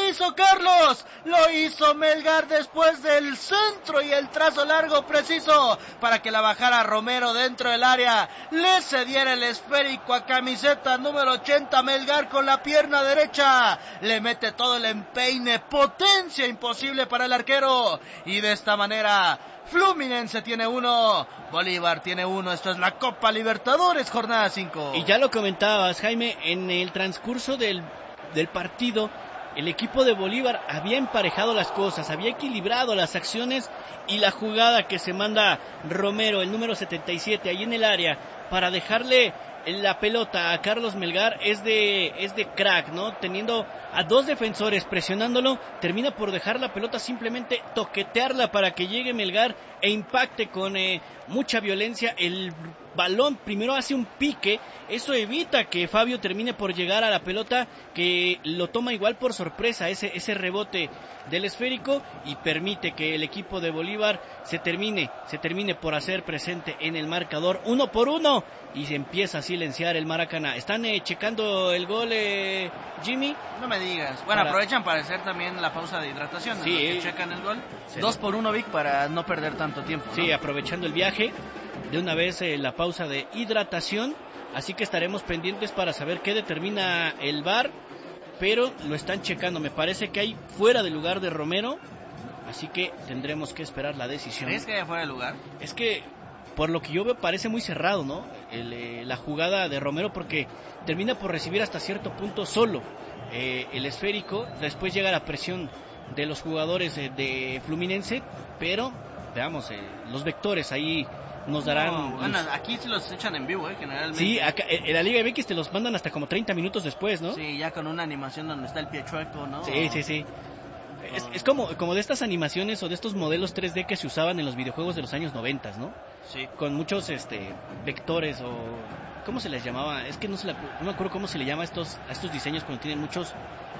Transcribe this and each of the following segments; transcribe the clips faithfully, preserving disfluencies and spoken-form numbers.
hizo Carlos, lo hizo Melgar después del centro y el trazo largo preciso para que la bajara Romero dentro del área, le cediera el esférico a camiseta número ochenta Melgar con la pierna derecha, le mete todo el empeine, potencia imposible para el arquero, y de esta manera Fluminense tiene uno, Bolívar tiene uno. Esto es la Copa Libertadores, jornada cinco. Y ya lo comentabas, Jaime, en el transcurso del, del partido, el equipo de Bolívar había emparejado las cosas, había equilibrado las acciones, y la jugada que se manda Romero, el número setenta y siete, ahí en el área, para dejarle la pelota a Carlos Melgar, es de, es de crack, ¿no? Teniendo a dos defensores presionándolo, termina por dejar la pelota, simplemente toquetearla para que llegue Melgar e impacte con eh, mucha violencia. El balón primero hace un pique, eso evita que Fabio termine por llegar a la pelota, que lo toma igual por sorpresa ese, ese rebote del esférico, y permite que el equipo de Bolívar se termine, se termine por hacer presente en el marcador, uno por uno, y se empieza a silenciar el Maracaná. ¿Están eh, checando el gol, eh, Jimmy? No me digas. Bueno, para... aprovechan para hacer también la pausa de hidratación, ¿no? Sí, Que eh, checan el gol. Dos por uno, Vic, para no perder tanto tiempo, ¿no? Sí, aprovechando el viaje, de una vez eh, la pausa de hidratación, así que estaremos pendientes para saber qué determina el V A R, pero lo están checando. Me parece que hay fuera de lugar de Romero, así que tendremos que esperar la decisión. ¿Crees que hay fuera de lugar? Es que, por lo que yo veo, parece muy cerrado, ¿no? El, eh, la jugada de Romero, porque termina por recibir hasta cierto punto solo eh, el esférico, después llega la presión de los jugadores eh, de Fluminense, pero veamos, eh, los vectores ahí nos darán... No, bueno, aquí se los echan en vivo, ¿eh? Generalmente. Sí, acá, en la Liga M X te los mandan hasta como treinta minutos después, ¿no? Sí, ya con una animación donde está el pie chueco, ¿no? Sí, sí, sí. Oh. Es, es como, como de estas animaciones o de estos modelos tres D que se usaban en los videojuegos de los años noventa, ¿no? Sí. Con muchos este vectores o... ¿Cómo se les llamaba? Es que no, se la, no me acuerdo cómo se le llama a estos, a estos diseños cuando tienen muchos...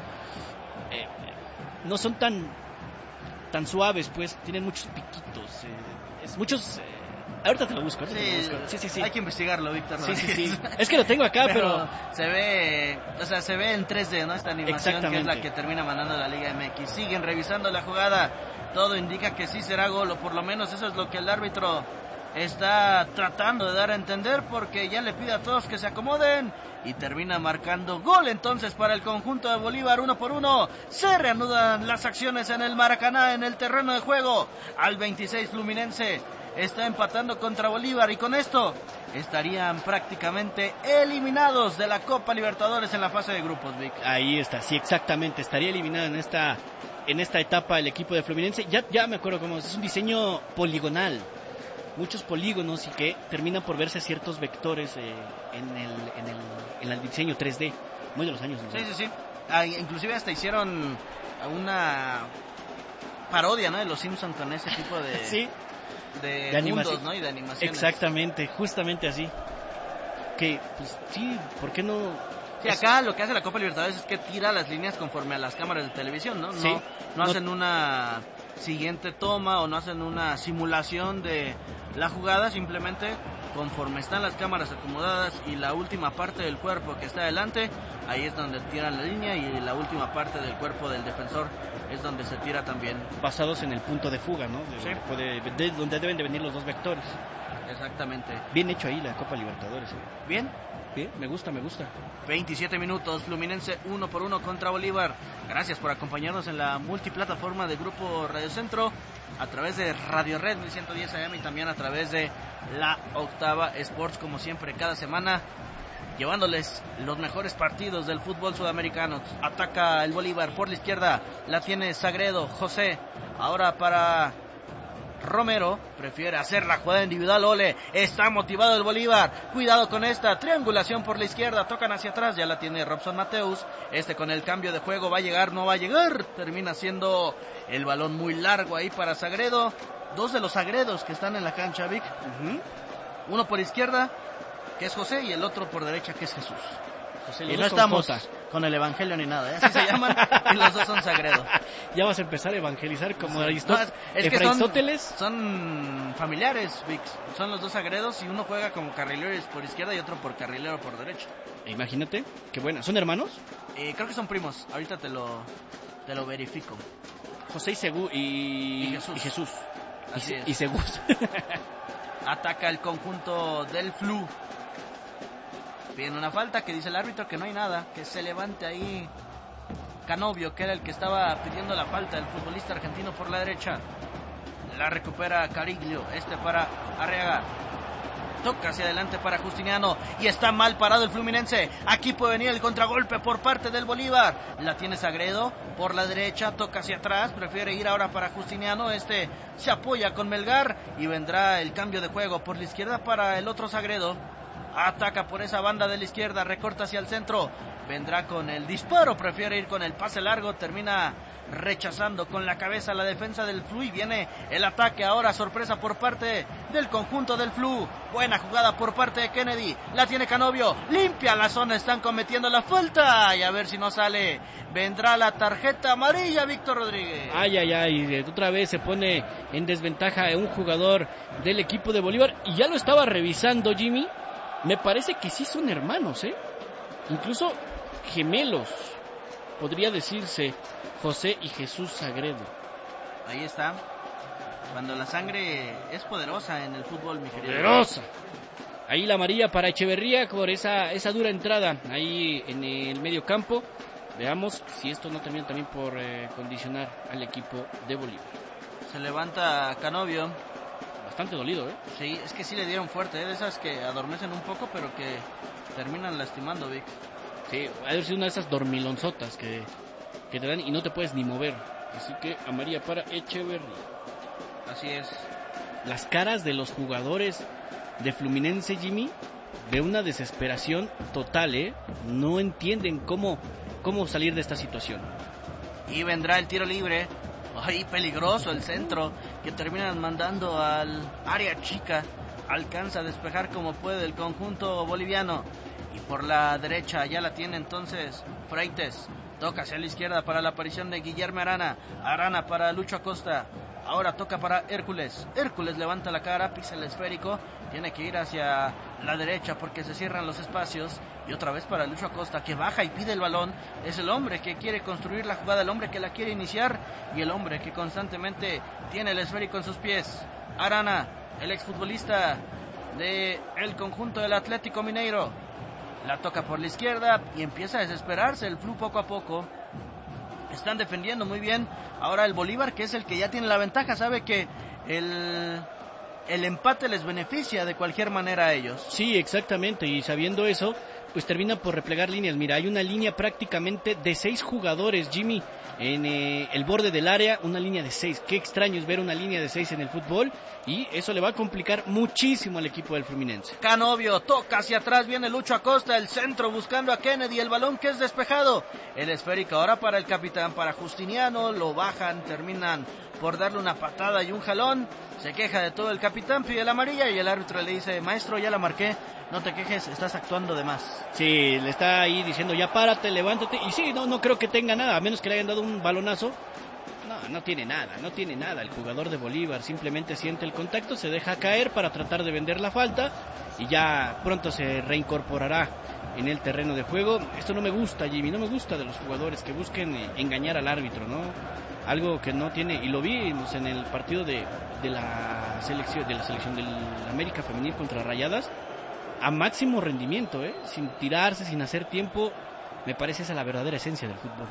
Eh, no son tan tan suaves, pues, tienen muchos piquitos. Eh, es muchos... Eh, ahorita te lo busco. Sí, te lo busco. Sí, sí, sí. Hay que investigarlo, Víctor. Sí, sí, sí. Es que lo tengo acá, pero, pero... Se ve, o sea, se ve en tres D, ¿no? Esta animación que es la que termina mandando la Liga M X. Siguen revisando la jugada. Todo indica que sí será gol, o por lo menos eso es lo que el árbitro está tratando de dar a entender, porque ya le pide a todos que se acomoden y termina marcando gol entonces para el conjunto de Bolívar, uno por uno. Se reanudan las acciones en el Maracaná, en el terreno de juego. Al veintiséis Fluminense está empatando contra Bolívar, y con esto estarían prácticamente eliminados de la Copa Libertadores en la fase de grupos, Vic. Ahí está, sí, exactamente, estaría eliminado en esta en esta etapa el equipo de Fluminense. Ya, ya me acuerdo cómo es, es un diseño poligonal, muchos polígonos, y que terminan por verse ciertos vectores eh, en, el, en, el, en el diseño tres D, muy de los años noventa. Sí, sí, sí. Ah, inclusive hasta hicieron una parodia, ¿no?, de los Simpsons con ese tipo de... Sí. De, de mundos, animación, ¿no? Y de animaciones. Exactamente, justamente así. Que, pues, sí, ¿por qué no? Sí, acá lo que hace la Copa Libertadores es que tira las líneas conforme a las cámaras de televisión, ¿no? Sí. No, no hacen no... una siguiente toma o no hacen una simulación de la jugada, simplemente conforme están las cámaras acomodadas y la última parte del cuerpo que está adelante, ahí es donde tiran la línea, y la última parte del cuerpo del defensor es donde se tira también. Basados en el punto de fuga, ¿no? De, sí. Puede, de donde deben de venir los dos vectores. Exactamente. Bien hecho ahí la Copa Libertadores. ¿eh? Bien. Bien, me gusta, me gusta. veintisiete minutos, Fluminense uno por uno contra Bolívar. Gracias por acompañarnos en la multiplataforma de Grupo Radio Centro, a través de Radio Red mil ciento diez A M y también a través de la Octava Sports, como siempre cada semana, llevándoles los mejores partidos del fútbol sudamericano. Ataca el Bolívar por la izquierda, la tiene Sagredo, José, ahora para Romero, prefiere hacer la jugada individual. Ole, está motivado el Bolívar, cuidado con esta triangulación por la izquierda, tocan hacia atrás, ya la tiene Robson Mateus, este con el cambio de juego, va a llegar, no va a llegar, termina siendo el balón muy largo ahí para Sagredo. Dos de los Sagredos que están en la cancha, Vic. Uh-huh. Uno por izquierda, que es José, y el otro por derecha, que es Jesús. José, y no estamos J. con el evangelio ni nada, ¿eh? Así se llaman, y los dos son Sagredo. Ya vas a empezar a evangelizar como sí. Aristóteles. No, es, es que son, son familiares, Vic. Son los dos Sagredos, y uno juega como carrilero por izquierda y otro por carrilero por derecha. Imagínate, qué bueno. ¿Son hermanos? Eh, creo que son primos, ahorita te lo... Te lo verifico. José y, Segu y... y Jesús. Y, Jesús. Así y, es. y Segus. Ataca el conjunto del Flu. Viene una falta que dice el árbitro que no hay nada, que se levante ahí Canovio, que era el que estaba pidiendo la falta, el futbolista argentino por la derecha. La recupera Cariglio, este para Arriaga. Toca hacia adelante para Justiniano y está mal parado el Fluminense. Aquí puede venir el contragolpe por parte del Bolívar. La tiene Sagredo por la derecha, toca hacia atrás, prefiere ir ahora para Justiniano. Este se apoya con Melgar y vendrá el cambio de juego por la izquierda para el otro Sagredo. Ataca por esa banda de la izquierda, recorta hacia el centro. Vendrá con el disparo, prefiere ir con el pase largo, termina rechazando con la cabeza la defensa del Flu y viene el ataque ahora, sorpresa por parte del conjunto del Flu. Buena jugada por parte de Kennedy, la tiene Canovio, limpia la zona, están cometiendo la falta y a ver si no sale. Vendrá la tarjeta amarilla, Víctor Rodríguez. Ay, ay, ay, otra vez se pone en desventaja un jugador del equipo de Bolívar y ya lo estaba revisando Jimmy. Me parece que sí son hermanos, ¿eh? Incluso gemelos, podría decirse, José y Jesús Sagredo. Ahí está. Cuando la sangre es poderosa en el fútbol, mi querido. Poderosa. Ahí la amarilla para Echeverría por esa, esa dura entrada ahí en el medio campo. Veamos si esto no termina también por eh, condicionar al equipo de Bolívar. Se levanta Canovio. Bastante dolido, ¿eh? Sí, es que sí le dieron fuerte, ¿eh? De esas que adormecen un poco, pero que terminan lastimando, Vic. Sí, ha de ser una de esas dormilonzotas que, que te dan y no te puedes ni mover. Así que amarilla para Echeverría. Así es. Las caras de los jugadores de Fluminense, Jimmy, de una desesperación total, ¿eh? No entienden cómo, cómo salir de esta situación. Y vendrá el tiro libre. Ay, peligroso el centro, que terminan mandando al área chica. Alcanza a despejar como puede el conjunto boliviano. Y por la derecha ya la tiene entonces Freites. Toca hacia la izquierda para la aparición de Guillermo Arana. Arana para Lucho Acosta. Ahora toca para Hércules. Hércules levanta la cara, pisa el esférico. Tiene que ir hacia la derecha porque se cierran los espacios. Y otra vez para Lucho Acosta, que baja y pide el balón. Es el hombre que quiere construir la jugada, el hombre que la quiere iniciar. Y el hombre que constantemente tiene el esférico en sus pies. Arana, el exfutbolista del conjunto del Atlético Mineiro. La toca por la izquierda y empieza a desesperarse el Flu poco a poco. Están defendiendo muy bien. Ahora el Bolívar, que es el que ya tiene la ventaja, sabe que el, el empate les beneficia de cualquier manera a ellos. Sí, exactamente, y sabiendo eso, pues termina por replegar líneas. Mira, hay una línea prácticamente de seis jugadores, Jimmy, en eh, el borde del área, una línea de seis. Qué extraño es ver una línea de seis en el fútbol, y eso le va a complicar muchísimo al equipo del Fluminense. Canovio toca hacia atrás, viene Lucho Acosta, el centro buscando a Kennedy, el balón que es despejado. El esférico ahora para el capitán, para Justiniano, lo bajan, terminan por darle una patada y un jalón. Se queja de todo el capitán, pide la amarilla y el árbitro le dice: maestro, ya la marqué, no te quejes, estás actuando de más. Sí, le está ahí diciendo: ya párate, levántate. Y sí, no, no creo que tenga nada, a menos que le hayan dado un balonazo. No, no tiene nada, no tiene nada. El jugador de Bolívar simplemente siente el contacto, se deja caer para tratar de vender la falta y ya pronto se reincorporará en el terreno de juego. Esto no me gusta, Jimmy, no me gusta de los jugadores que busquen engañar al árbitro, ¿no? Algo que no tiene, y lo vimos en el partido de, de la selección de la selección del América Femenil contra Rayadas, a máximo rendimiento, ¿eh? Sin tirarse, sin hacer tiempo. Me parece esa la verdadera esencia del fútbol.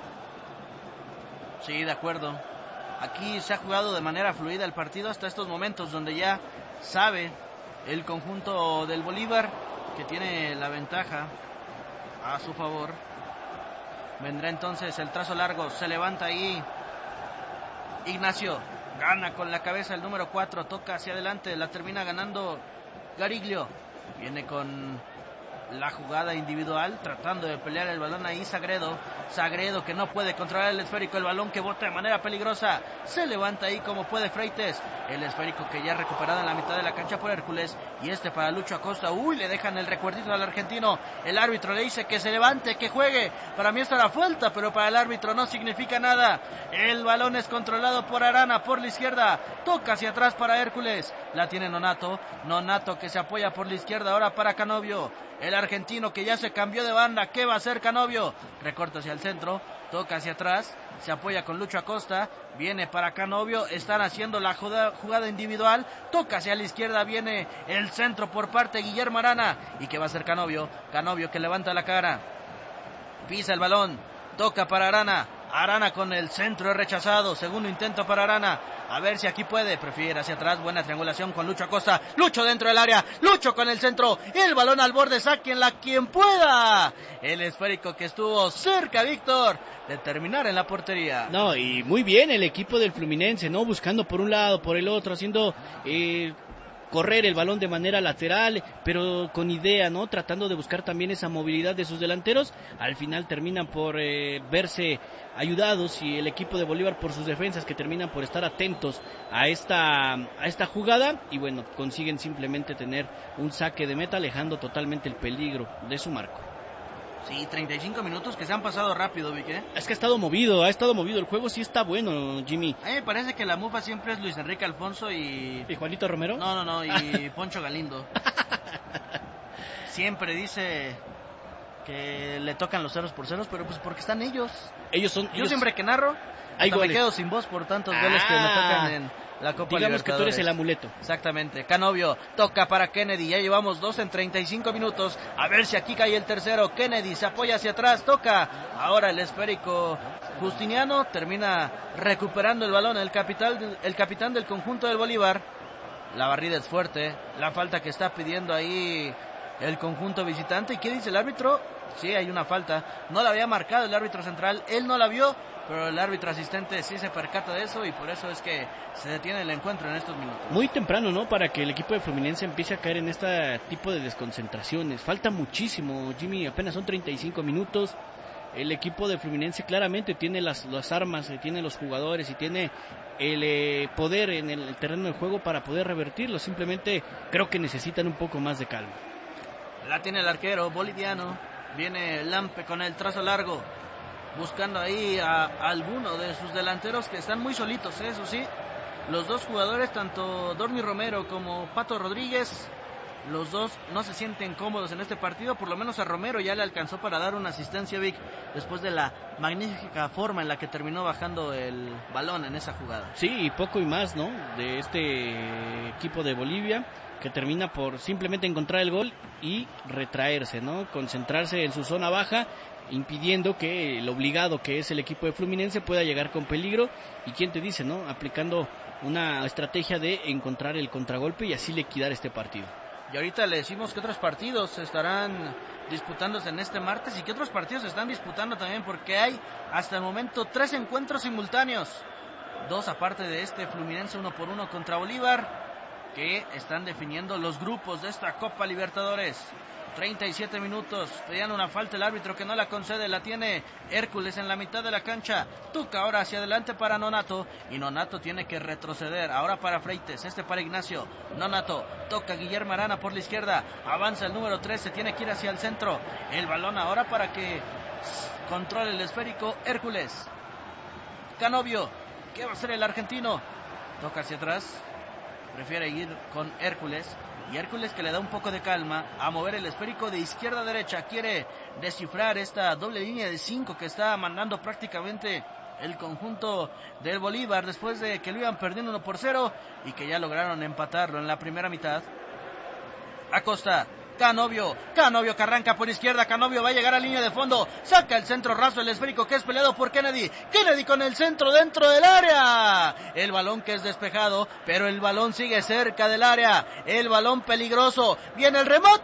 Sí, de acuerdo. Aquí se ha jugado de manera fluida el partido hasta estos momentos, donde ya sabe el conjunto del Bolívar que tiene la ventaja a su favor. Vendrá entonces el trazo largo, se levanta ahí Ignacio, gana con la cabeza el número cuatro, toca hacia adelante, la termina ganando Cariglio. Viene con la jugada individual, tratando de pelear el balón ahí Sagredo. Sagredo que no puede controlar el esférico, el balón que bota de manera peligrosa. Se levanta ahí como puede Freites. El esférico que ya recuperado en la mitad de la cancha por Hércules. Y este para Lucho Acosta. Uy, le dejan el recuerdito al argentino. El árbitro le dice que se levante, que juegue. Para mí esta era falta, pero para el árbitro no significa nada. El balón es controlado por Arana por la izquierda. Toca hacia atrás para Hércules. La tiene Nonato. Nonato que se apoya por la izquierda ahora para Canovio. El argentino que ya se cambió de banda. ¿Qué va a hacer Canovio? Recorta hacia el centro, toca hacia atrás, se apoya con Lucho Acosta, viene para Canovio, están haciendo la jugada, jugada individual, toca hacia la izquierda, viene el centro por parte de Guillermo Arana. ¿Y qué va a hacer Canovio? Canovio que levanta la cara, pisa el balón, toca para Arana, Arana con el centro rechazado, segundo intento para Arana, a ver si aquí puede, prefiere hacia atrás, buena triangulación con Lucho Acosta, Lucho dentro del área, Lucho con el centro, el balón al borde, sáquenla quien pueda, el esférico que estuvo cerca, Víctor, de terminar en la portería. No, y muy bien el equipo del Fluminense, ¿no? Buscando por un lado, por el otro, haciendo... Eh... correr el balón de manera lateral, pero con idea, ¿no? Tratando de buscar también esa movilidad de sus delanteros. Al final terminan por eh, verse ayudados y el equipo de Bolívar por sus defensas que terminan por estar atentos a esta a esta jugada y bueno, consiguen simplemente tener un saque de meta alejando totalmente el peligro de su marco. Sí, treinta y cinco minutos que se han pasado rápido, Vic, ¿eh? Es que ha estado movido, ha estado movido. El juego sí está bueno, Jimmy. A mí me parece que la mufa siempre es Luis Enrique Alfonso y... ¿Y Juanito Romero? No, no, no, y Poncho Galindo. Siempre dice que le tocan los ceros por ceros, pero pues porque están ellos. Ellos son... Yo ellos... siempre que narro, hasta me quedo sin voz por tantos ah, goles que me tocan en la Copa digamos Libertadores. Que tú eres el amuleto. Exactamente. Canovio toca para Kennedy. Ya llevamos dos en treinta y cinco minutos. A ver si aquí cae el tercero. Kennedy se apoya hacia atrás. Toca. Ahora el esférico Justiniano termina recuperando el balón. El capitán, el capitán del conjunto del Bolívar. La barrida es fuerte. La falta que está pidiendo ahí el conjunto visitante. ¿Y qué dice el árbitro? Sí, hay una falta. No la había marcado el árbitro central. Él no la vio, pero el árbitro asistente sí se percata de eso y por eso es que se detiene el encuentro en estos minutos. Muy temprano, ¿no? Para que el equipo de Fluminense empiece a caer en este tipo de desconcentraciones. Falta muchísimo, Jimmy. Apenas son treinta y cinco minutos. El equipo de Fluminense claramente tiene las, las armas, tiene los jugadores y tiene el eh, poder en el terreno de juego para poder revertirlo. Simplemente creo que necesitan un poco más de calma. La tiene el arquero boliviano. Viene Lampe con el trazo largo, buscando ahí a, a alguno de sus delanteros que están muy solitos, ¿eh? Eso sí. Los dos jugadores, tanto Dorni Romero como Pato Rodríguez, los dos no se sienten cómodos en este partido. Por lo menos a Romero ya le alcanzó para dar una asistencia, Vic, después de la magnífica forma en la que terminó bajando el balón en esa jugada. Sí, y poco y más, ¿no? De este equipo de Bolivia, que termina por simplemente encontrar el gol y retraerse, ¿no? Concentrarse en su zona baja, impidiendo que el obligado que es el equipo de Fluminense pueda llegar con peligro. Y quién te dice, ¿no? Aplicando una estrategia de encontrar el contragolpe y así liquidar este partido. Y ahorita le decimos que otros partidos estarán disputándose en este martes y que otros partidos se están disputando también, porque hay hasta el momento tres encuentros simultáneos. Dos aparte de este Fluminense uno por uno contra Bolívar, que están definiendo los grupos de esta Copa Libertadores. treinta y siete minutos, pedían una falta, el árbitro que no la concede, la tiene Hércules en la mitad de la cancha. Tuca ahora hacia adelante para Nonato, y Nonato tiene que retroceder, ahora para Freites, este para Ignacio. Nonato, toca Guillermo Arana por la izquierda, avanza el número trece, tiene que ir hacia el centro. El balón ahora para que controle el esférico Hércules. Canovio, ¿qué va a hacer el argentino? Toca hacia atrás, prefiere ir con Hércules, y Hércules que le da un poco de calma a mover el esférico de izquierda a derecha. Quiere descifrar esta doble línea de cinco que está mandando prácticamente el conjunto del Bolívar después de que lo iban perdiendo uno por cero y que ya lograron empatarlo en la primera mitad. Acosta, Canovio, Canovio que arranca por izquierda, Canovio va a llegar a línea de fondo, saca el centro raso, el esférico que es peleado por Kennedy, Kennedy con el centro dentro del área, el balón que es despejado, pero el balón sigue cerca del área, el balón peligroso, viene el remate,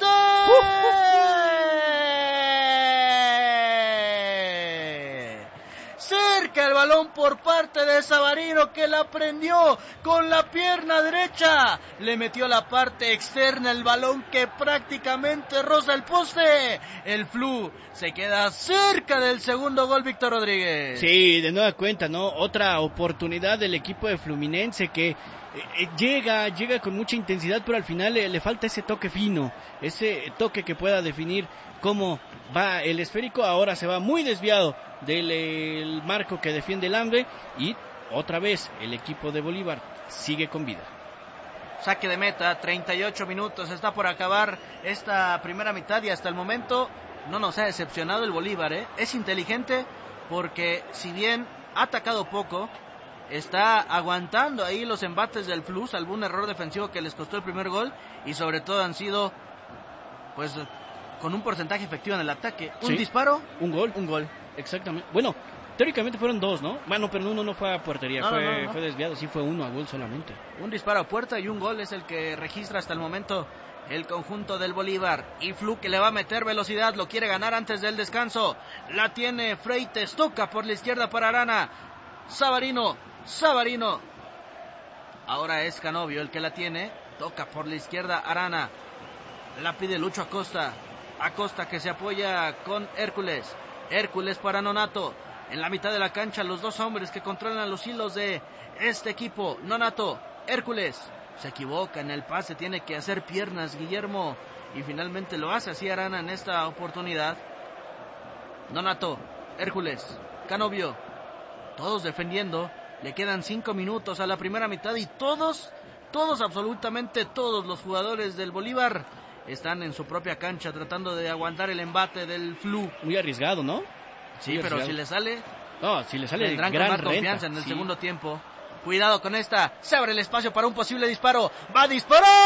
cerca el balón por parte de Savarino, que la prendió con la pierna derecha, le metió la parte externa, el balón que prácticamente roza el poste. El Flu se queda cerca del segundo gol, Víctor Rodríguez. Sí, de nueva cuenta, ¿no? Otra oportunidad del equipo de Fluminense que eh, llega, llega con mucha intensidad, pero al final eh, le falta ese toque fino, ese toque que pueda definir cómo va el esférico. Ahora se va muy desviado del el marco que defiende el hambre y otra vez el equipo de Bolívar sigue con vida. saque de meta, treinta y ocho minutos, está por acabar esta primera mitad y hasta el momento no nos ha decepcionado el Bolívar, ¿eh? Es inteligente porque si bien ha atacado poco, está aguantando ahí los embates del Flu, algún error defensivo que les costó el primer gol y sobre todo han sido pues con un porcentaje efectivo en el ataque. Un sí. disparo, un gol. Un gol. Exactamente. Bueno, teóricamente fueron dos, ¿no? Bueno, pero uno no fue a portería, no, fue, no, no, no. fue desviado, sí fue uno a gol solamente. Un disparo a puerta y un gol es el que registra hasta el momento el conjunto del Bolívar. Y Flu que le va a meter velocidad, lo quiere ganar antes del descanso. La tiene Freites, toca por la izquierda para Arana. Savarino, Savarino. Ahora es Canovio el que la tiene, toca por la izquierda Arana. La pide Lucho Acosta. Acosta que se apoya con Hércules. Hércules para Nonato. En la mitad de la cancha los dos hombres que controlan los hilos de este equipo. Nonato, Hércules. Se equivoca en el pase, tiene que hacer piernas Guillermo. Y finalmente lo hace así Arana en esta oportunidad. Nonato, Hércules, Canovio. Todos defendiendo. Le quedan cinco minutos a la primera mitad y todos, todos, absolutamente todos los jugadores del Bolívar están en su propia cancha tratando de aguantar el embate del Flu. Muy arriesgado, ¿no? Sí, Muy pero arriesgado. si le sale, no, si le sale tendrán gran con más renta. confianza en el Sí. segundo tiempo. Cuidado con esta, se abre el espacio para un posible disparo. ¡Va a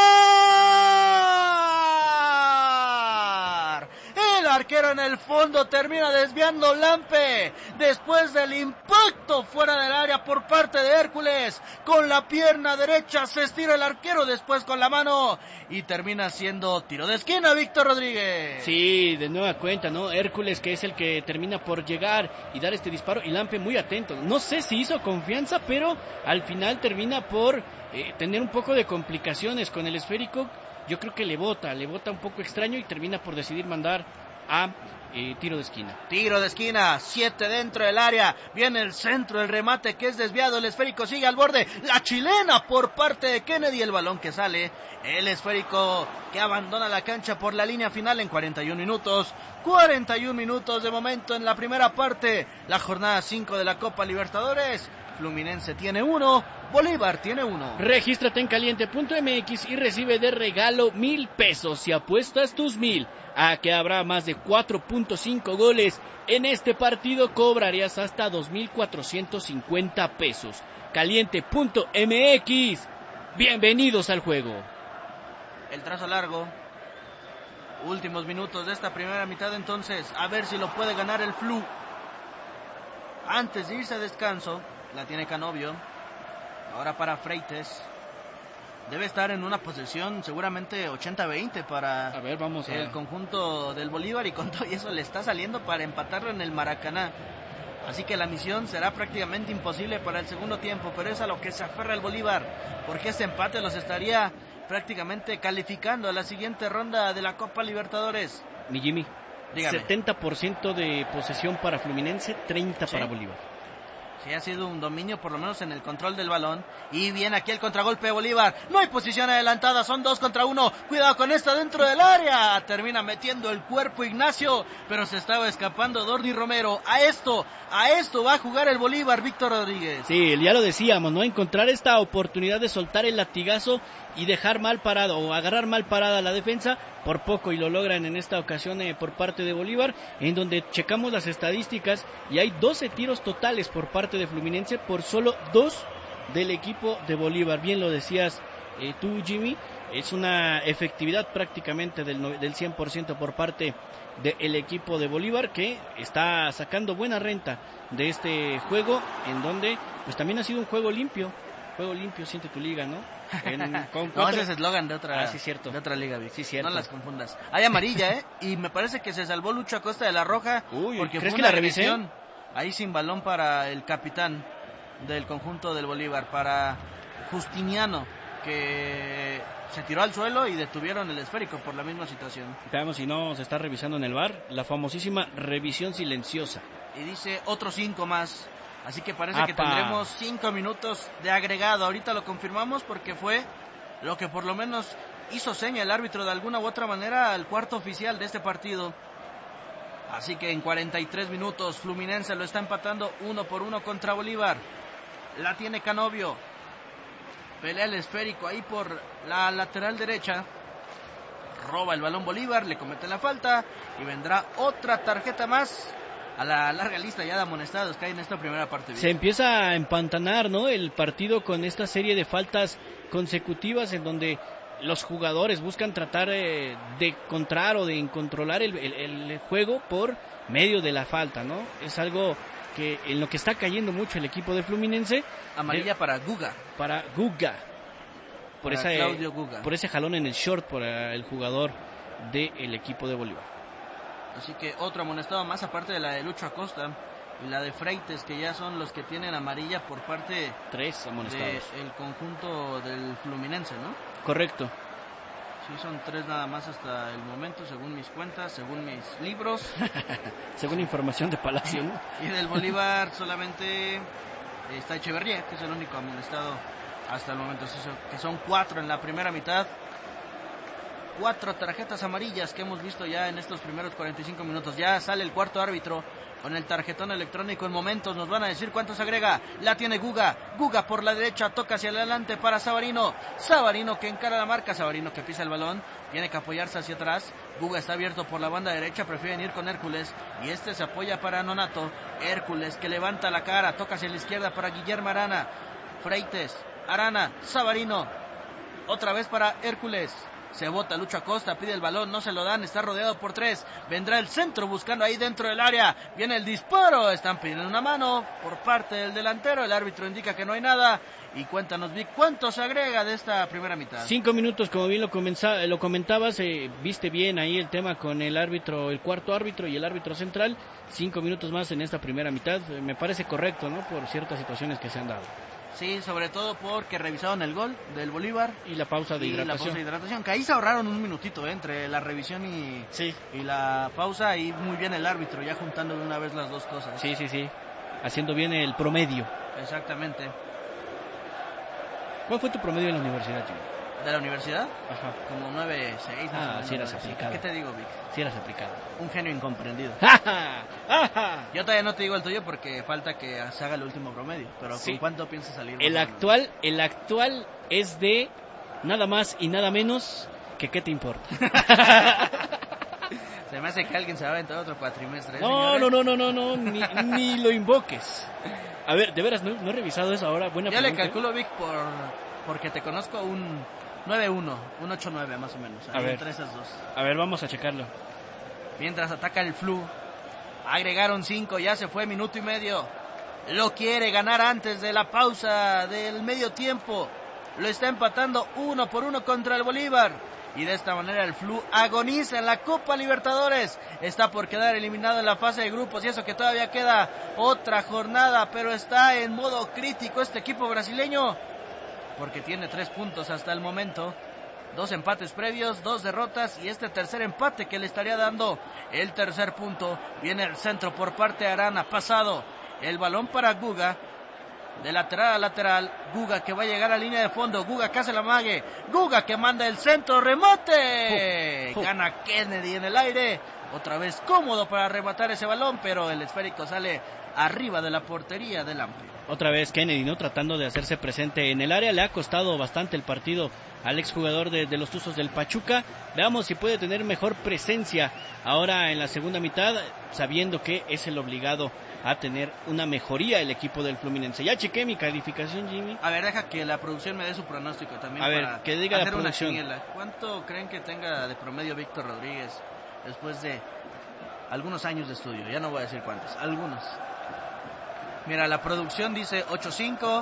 disparar! El arquero en el fondo termina desviando Lampe después del impacto fuera del área por parte de Hércules. Con la pierna derecha se estira el arquero, después con la mano y termina siendo tiro de esquina, Víctor Rodríguez. Sí, de nueva cuenta, ¿no? Hércules que es el que termina por llegar y dar este disparo y Lampe muy atento. No sé si hizo confianza, pero al final termina por eh, tener un poco de complicaciones con el esférico. Yo creo que le bota, le bota un poco extraño y termina por decidir mandar a eh, tiro de esquina. Tiro de esquina, siete dentro del área, viene el centro, el remate que es desviado, el esférico sigue al borde, la chilena por parte de Kennedy, el balón que sale, el esférico que abandona la cancha por la línea final en cuarenta y un minutos, cuarenta y un minutos de momento en la primera parte, la jornada cinco de la Copa Libertadores. Fluminense tiene uno, Bolívar tiene uno. Regístrate en caliente punto m x y recibe de regalo mil pesos si apuestas tus mil a que habrá más de cuatro punto cinco goles en este partido. Cobrarías hasta dos mil cuatrocientos cincuenta pesos. Caliente punto m x, bienvenidos al juego. El trazo largo, últimos minutos de esta primera mitad, entonces a ver si lo puede ganar el Flu antes de irse a descanso. La tiene Canovio, ahora para Freites. Debe estar en una posición seguramente ochenta veinte para a ver, vamos a... el conjunto del Bolívar, y con todo y eso le está saliendo para empatarlo en el Maracaná. Así que la misión será prácticamente imposible para el segundo tiempo, pero es a lo que se aferra el Bolívar, porque este empate los estaría prácticamente calificando a la siguiente ronda de la Copa Libertadores. Mi Jimmy, dígame. setenta por ciento de posesión para Fluminense, treinta ¿Sí? para Bolívar. Sí, ha sido un dominio por lo menos en el control del balón. Y viene aquí el contragolpe de Bolívar. No hay posición adelantada, son dos contra uno. Cuidado con esta dentro del área. Termina metiendo el cuerpo Ignacio, pero se estaba escapando Dorni Romero. A esto, a esto va a jugar el Bolívar, Víctor Rodríguez. Sí, ya lo decíamos, ¿no? Encontrar esta oportunidad de soltar el latigazo y dejar mal parado o agarrar mal parada la defensa, por poco y lo logran en esta ocasión eh, por parte de Bolívar, en donde checamos las estadísticas y hay doce tiros totales por parte de Fluminense por solo dos del equipo de Bolívar. Bien lo decías eh, tú, Jimmy, es una efectividad prácticamente del, del cien por ciento por parte del equipo de Bolívar, que está sacando buena renta de este juego, en donde pues también ha sido un juego limpio. Juego limpio, siente tu liga, ¿no? En, con, no, ese es eslogan de otra, ah, sí, cierto. de otra liga, Vic. Sí, cierto. No las confundas. Hay amarilla, ¿eh? Y me parece que se salvó Lucho Acosta de la roja. Uy, porque ¿crees fue que una la revisé? revisión ahí sin balón para el capitán del conjunto del Bolívar, para Justiniano, que se tiró al suelo y detuvieron el esférico por la misma situación. Veamos si no se está revisando en el V A R, la famosísima revisión silenciosa. Y dice otros cinco más. Así que parece ¡Apa! que tendremos cinco minutos de agregado. Ahorita lo confirmamos porque fue lo que por lo menos hizo seña el árbitro de alguna u otra manera al cuarto oficial de este partido. Así que en cuarenta y tres minutos Fluminense lo está empatando uno por uno contra Bolívar. La tiene Canovio. pelea el esférico ahí por la lateral derecha. Roba el balón Bolívar, le comete la falta y vendrá otra tarjeta más a la larga lista ya de amonestados que hay en esta primera parte. Se empieza a empantanar, ¿no?, el partido con esta serie de faltas consecutivas en donde los jugadores buscan tratar eh, de encontrar o de controlar el, el, el juego por medio de la falta, ¿no? Es algo que en lo que está cayendo mucho el equipo de Fluminense. Amarilla de, para Guga. Para Guga. Por, para esa, Claudio Guga. Por ese jalón en el short por el jugador del equipo de Bolívar. Así que otro amonestado más, aparte de la de Lucho Acosta y la de Freites, que ya son los que tienen amarilla por parte Tres amonestados del conjunto del Fluminense, ¿no? Correcto. Sí, son tres nada más hasta el momento, según mis cuentas, según mis libros. Según información de Palacio, ¿no? Y del Bolívar solamente está Echeverría, que es el único amonestado hasta el momento, que son cuatro en la primera mitad. Cuatro tarjetas amarillas que hemos visto ya en estos primeros cuarenta y cinco minutos. Ya sale el cuarto árbitro con el tarjetón electrónico. En momentos nos van a decir cuántos agrega. La tiene Guga. Guga por la derecha, toca hacia adelante para Savarino. Savarino que encara la marca. Savarino que pisa el balón. Tiene que apoyarse hacia atrás. Guga está abierto por la banda derecha. Prefieren ir con Hércules. Y este se apoya para Nonato. Hércules que levanta la cara. Toca hacia la izquierda para Guillermo Arana. Freites. Arana. Savarino. Otra vez para Hércules. Se bota Lucho Acosta, pide el balón, no se lo dan, está rodeado por tres. Vendrá el centro buscando ahí dentro del área. Viene el disparo, están pidiendo una mano por parte del delantero. El árbitro indica que no hay nada. Y cuéntanos, Vic, ¿cuánto se agrega de esta primera mitad? Cinco minutos, como bien lo, comenza, lo comentabas, eh, viste bien ahí el tema con el árbitro, el cuarto árbitro y el árbitro central. Cinco minutos más en esta primera mitad, eh, me parece correcto, ¿no? Por ciertas situaciones que se han dado. Sí, sobre todo porque revisaron el gol del Bolívar. Y la pausa de y hidratación. la pausa de hidratación, que ahí se ahorraron un minutito, ¿eh? Entre la revisión y, sí. y la pausa. Y muy bien el árbitro, ya juntando de una vez las dos cosas. Sí, sí, sí. Haciendo bien el promedio. Exactamente. ¿Cuál fue tu promedio en la universidad, tío? ¿De la universidad? Ajá. Como nueve seis. Ah, si eras aplicado. ¿Qué te digo, Vic? Si eras aplicado. Un genio incomprendido. Yo todavía no te digo el tuyo porque falta que se haga el último promedio. Pero sí. ¿con cuánto piensas salir? El actual, el actual es de nada más y nada menos que ¿qué te importa? Se me hace que alguien se va a aventar otro cuatrimestre. ¿eh, no, no, no, no, no, no, ni, ni lo invoques. A ver, de veras, no, no he revisado eso ahora. Buena Yo pregunta. le calculo, Vic, por porque te conozco un nueve uno, un ocho nueve más o menos. A ver. Entre esas dos. A ver, vamos a checarlo. Mientras ataca el Flu. Agregaron cinco, ya se fue minuto y medio. Lo quiere ganar antes de la pausa del medio tiempo. Lo está empatando uno por uno contra el Bolívar. Y de esta manera el Flu agoniza en la Copa Libertadores. Está por quedar eliminado en la fase de grupos. Y eso que todavía queda otra jornada. Pero está en modo crítico este equipo brasileño. Porque tiene tres puntos hasta el momento. Dos empates previos, dos derrotas y este tercer empate que le estaría dando el tercer punto. Viene el centro por parte de Arana, pasado. El balón para Guga. De lateral a lateral. Guga que va a llegar a línea de fondo. Guga que hace la mague. Guga que manda el centro. ¡Remate! Uh, uh. Gana Kennedy en el aire. Otra vez cómodo para rematar ese balón. Pero el esférico sale arriba de la portería del Ampli. Otra vez Kennedy, ¿no? Tratando de hacerse presente en el área. Le ha costado bastante el partido al exjugador de, de los Tuzos del Pachuca. Veamos si puede tener mejor presencia ahora en la segunda mitad, sabiendo que es el obligado a tener una mejoría el equipo del Fluminense. Ya chequé mi calificación, Jimmy. A ver, deja que la producción me dé su pronóstico también. A ver, para que diga hacer la producción. Una quiniela. ¿Cuánto creen que tenga de promedio Víctor Rodríguez después de algunos años de estudio? Ya no voy a decir cuántos, algunos. Mira, la producción dice ocho cinco.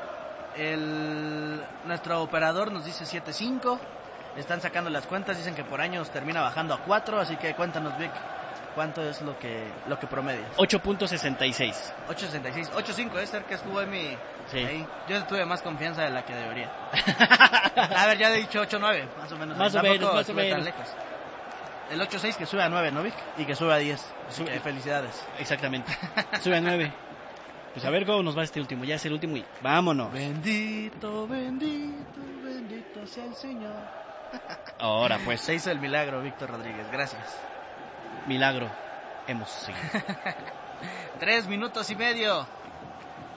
El, nuestro operador nos dice siete cinco. Están sacando las cuentas, dicen que por años termina bajando a cuatro, así que cuéntanos, Vic, ¿cuánto es lo que lo que promedias? ocho punto sesenta y seis. ocho punto sesenta y seis. ocho cinco es cerca, estuvo en mi... Sí. Ahí. Yo tuve más confianza de la que debería. A ver, ya he dicho ocho nueve, más o menos. Más o menos, más o menos. El ocho seis que sube a nueve, ¿no, Vic? Y que sube a diez. Sube... Que felicidades. Exactamente. Sube a nueve. Pues a ver cómo nos va este último. Ya es el último y vámonos. Bendito, bendito, bendito sea el Señor. Ahora pues. Se hizo el milagro, Víctor Rodríguez. Gracias. Milagro. Hemos seguido. Tres minutos y medio.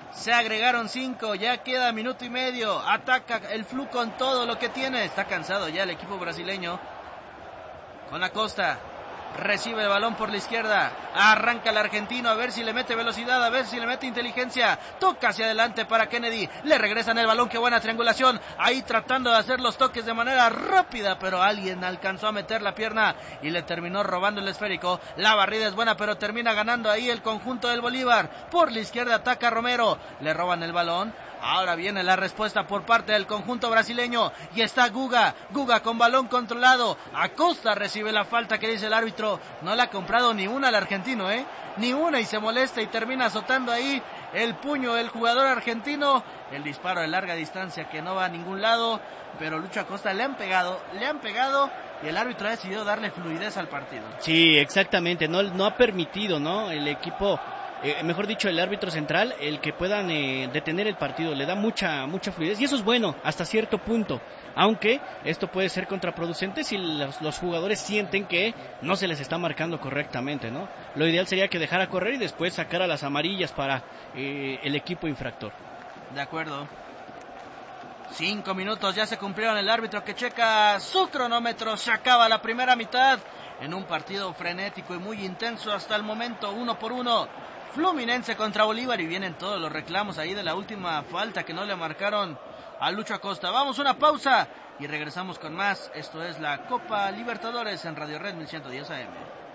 Se agregaron cinco, ya queda minuto y medio. Ataca el Flu con todo lo que tiene. Está cansado ya el equipo brasileño. Con Acosta. Recibe el balón por la izquierda. Arranca el argentino a ver si le mete velocidad, a ver si le mete inteligencia. Toca hacia adelante para Kennedy. Le regresan el balón, qué buena triangulación. Ahí tratando de hacer los toques de manera rápida, pero alguien alcanzó a meter la pierna y le terminó robando el esférico. La barrida es buena, pero termina ganando ahí el conjunto del Bolívar. Por la izquierda ataca Romero. Le roban el balón. Ahora viene la respuesta por parte del conjunto brasileño. Y está Guga. Guga con balón controlado. Acosta recibe la falta que dice el árbitro. No le ha comprado ni una al argentino, ¿eh? Ni una, y se molesta y termina azotando ahí el puño del jugador argentino. El disparo de larga distancia que no va a ningún lado. Pero Lucho Acosta le han pegado. Le han pegado. Y el árbitro ha decidido darle fluidez al partido. Sí, exactamente. No, no ha permitido, ¿no? El equipo... Eh, mejor dicho, el árbitro central, el que puedan eh, detener el partido, le da mucha mucha fluidez, y eso es bueno hasta cierto punto, aunque esto puede ser contraproducente si los, los jugadores sienten que no se les está marcando correctamente, ¿no? Lo ideal sería que dejara correr y después sacar a las amarillas para eh, el equipo infractor. De acuerdo. Cinco minutos ya se cumplieron, el árbitro que checa su cronómetro. Se acaba la primera mitad en un partido frenético y muy intenso hasta el momento, uno por uno. Fluminense contra Bolívar, y vienen todos los reclamos ahí de la última falta que no le marcaron a Lucho Acosta. Vamos a una pausa y regresamos con más. Esto es la Copa Libertadores en Radio Red mil ciento diez A M.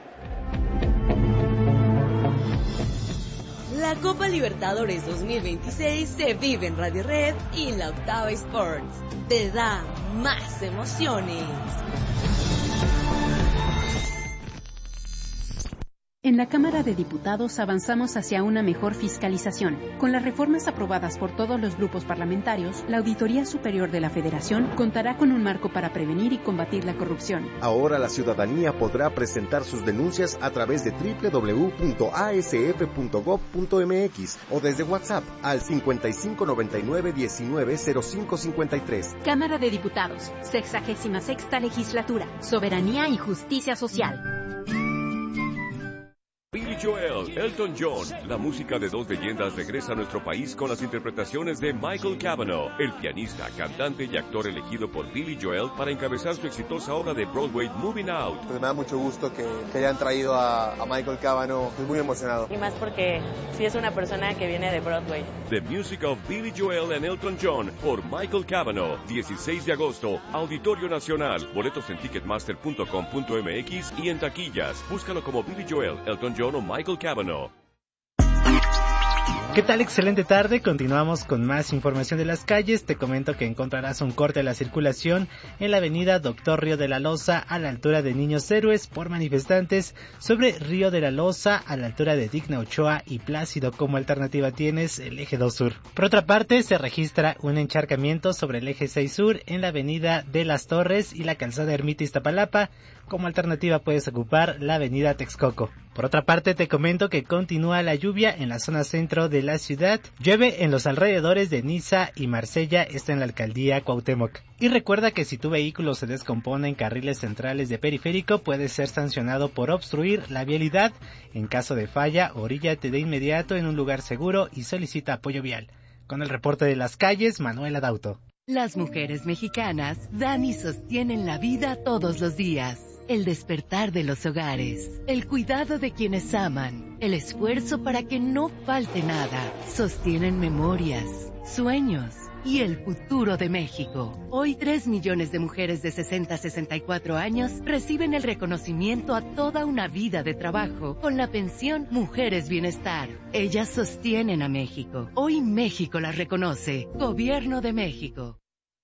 La Copa Libertadores dos mil veintiséis se vive en Radio Red y la Octava Sports. Te da más emociones. En la Cámara de Diputados avanzamos hacia una mejor fiscalización. Con las reformas aprobadas por todos los grupos parlamentarios, la Auditoría Superior de la Federación contará con un marco para prevenir y combatir la corrupción. Ahora la ciudadanía podrá presentar sus denuncias a través de doble u doble u doble u punto a s f punto gob punto m x o desde WhatsApp al cincuenta y cinco noventa y nueve diecinueve cero cinco cincuenta y tres. Cámara de Diputados, sexagésima sexta legislatura, soberanía y justicia social. Billy Joel, Elton John, la música de dos leyendas regresa a nuestro país con las interpretaciones de Michael Cavanaugh, el pianista, cantante y actor elegido por Billy Joel para encabezar su exitosa obra de Broadway Moving Out. Pues me da mucho gusto que, que hayan traído a, a Michael Cavanaugh, estoy muy emocionado. Y más porque sí es una persona que viene de Broadway. The Music of Billy Joel and Elton John por Michael Cavanaugh, dieciséis de agosto, Auditorio Nacional, boletos en ticketmaster punto com punto m x y en taquillas. Búscalo como Billy Joel, Elton John o Michael Cavanaugh. ¿Qué tal? Excelente tarde, continuamos con más información de las calles. Te comento que encontrarás un corte de la circulación en la avenida Doctor Río de la Loza a la altura de Niños Héroes por manifestantes, sobre Río de la Loza a la altura de Digna Ochoa y Plácido. Como alternativa tienes el eje dos sur. Por otra parte, se registra un encharcamiento sobre el eje seis sur en la avenida de las Torres y la calzada Ermita Iztapalapa. Como alternativa puedes ocupar la avenida Texcoco. Por otra parte, te comento que continúa la lluvia en la zona centro de la ciudad. Llueve en los alrededores de Niza y Marsella, está en la alcaldía Cuauhtémoc. Y recuerda que si tu vehículo se descompone en carriles centrales de periférico, puedes ser sancionado por obstruir la vialidad. En caso de falla, oríllate de inmediato en un lugar seguro y solicita apoyo vial. Con el reporte de las calles, Manuel Adauto. Las mujeres mexicanas dan y sostienen la vida todos los días. El despertar de los hogares, el cuidado de quienes aman, el esfuerzo para que no falte nada, sostienen memorias, sueños y el futuro de México. Hoy tres millones de mujeres de sesenta a sesenta y cuatro años reciben el reconocimiento a toda una vida de trabajo con la pensión Mujeres Bienestar. Ellas sostienen a México. Hoy México las reconoce. Gobierno de México.